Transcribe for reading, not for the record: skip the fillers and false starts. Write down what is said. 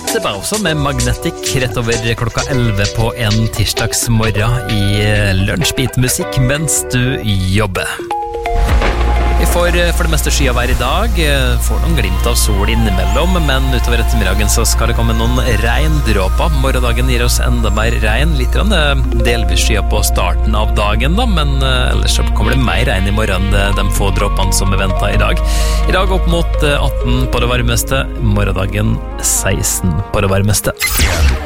Det var også med Magnetic rett over klokka 11 på en tirsdagsmorgen i lunsjbeatmusikk mens du jobber. Vi får for det meste skyavær i dag, får noen glimt av sol innimellom, men utover ettermiddagen så skal det komme noen regndråper. Morgendagen gir oss enda mer regn, litt delvis skya på starten av dagen da, men ellers så kommer det mer regn i morgen, de få dråpene som er ventet i dag. I dag opp mot 18 på det varmeste, morgendagen 16 på det varmeste.